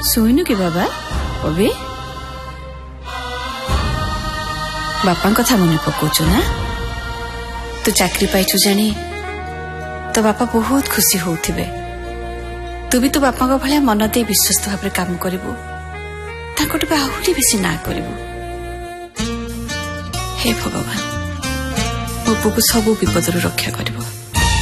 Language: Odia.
ଶୋଇନୁ କି ବାବା? ଅବି ବାପାଙ୍କ କଥା ମନେ ପକଉଛୁ ନା? ତୁ ଚାକିରି ପାଇଛୁ ଜାଣି ତୋ ବାପା ବହୁତ ଖୁସି ହଉଥିବେ। ତୁ ବି ତୋ ବାପାଙ୍କ ଭଳିଆ ମନ ଦେଇ ବିଶ୍ୱସ୍ତ ଭାବରେ କାମ କରିବୁ, ତାଙ୍କଠୁ ବି ଆହୁରି ବେଶୀ ନା କରିବୁ। ହେ ଭଗବାନ, ମୋ ପୁଅକୁ ସବୁ ବିପଦରୁ ରକ୍ଷା କରିବ।